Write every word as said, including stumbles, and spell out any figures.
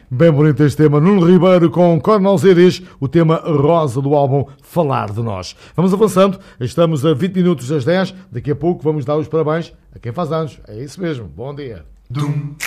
Bem bonito este tema. Nuno Ribeiro com Coronel Zedis, o tema rosa do álbum Falar de Nós. Vamos avançando, estamos a vinte minutos das dez. Daqui a pouco vamos dar os parabéns a quem faz anos. É isso mesmo. Bom dia. Dum.